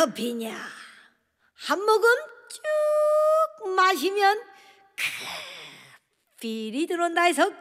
커피냐? 한 모금 쭉 마시면 크 필이 들어온다 해서